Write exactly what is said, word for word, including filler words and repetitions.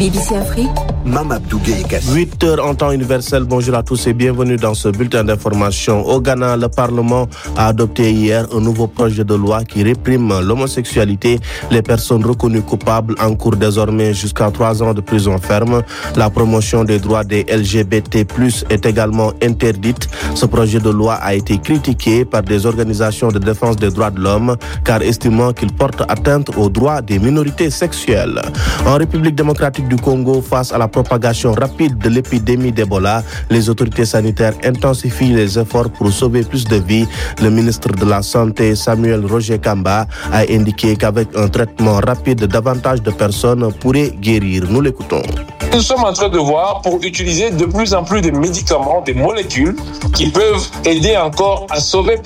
B B C Afrique. Mamadou Gueye. huit heures en temps universel. Bonjour à tous et bienvenue dans ce bulletin d'information. Au Ghana, le Parlement a adopté hier un nouveau projet de loi qui réprime l'homosexualité. Les personnes reconnues coupables encourent désormais jusqu'à trois ans de prison ferme. La promotion des droits des L G B T plus, est également interdite. Ce projet de loi a été critiqué par des organisations de défense des droits de l'homme car estimant qu'il porte atteinte aux droits des minorités sexuelles. En République démocratique du Congo, face à la propagation rapide de l'épidémie d'Ebola, les autorités sanitaires intensifient les efforts pour sauver plus de vies. Le ministre de la Santé, Samuel Roger Kamba, a indiqué qu'avec un traitement rapide, davantage de personnes pourraient guérir. Nous l'écoutons. Nous sommes en train de voir pour utiliser de plus en plus de médicaments, des molécules qui peuvent aider encore à sauver